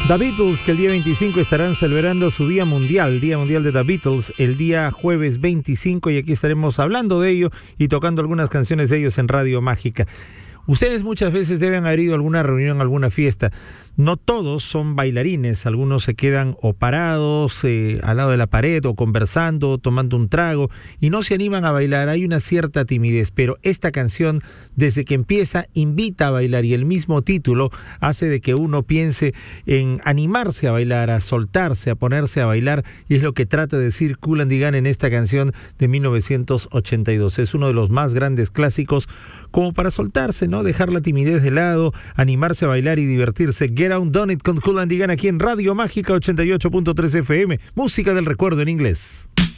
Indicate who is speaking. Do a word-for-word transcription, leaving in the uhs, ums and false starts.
Speaker 1: The Beatles, que el día veinticinco estarán celebrando su Día Mundial, Día Mundial de The Beatles, el día jueves veinticinco, y aquí estaremos hablando de ello y tocando algunas canciones de ellos en Radio Mágica. Ustedes muchas veces deben haber ido a alguna reunión, a alguna fiesta. No todos son bailarines, algunos se quedan o parados eh, al lado de la pared o conversando, tomando un trago y no se animan a bailar. Hay una cierta timidez, pero esta canción desde que empieza invita a bailar y el mismo título hace de que uno piense en animarse a bailar, a soltarse, a ponerse a bailar, y es lo que trata de decir Kool and the Gang en esta canción de mil novecientos ochenta y dos. Es uno de los más grandes clásicos como para soltarse, ¿no? Dejar la timidez de lado, animarse a bailar y divertirse. Get On Done It con Kool and the Gang aquí en Radio Mágica ochenta y ocho punto tres F M, música del recuerdo en inglés.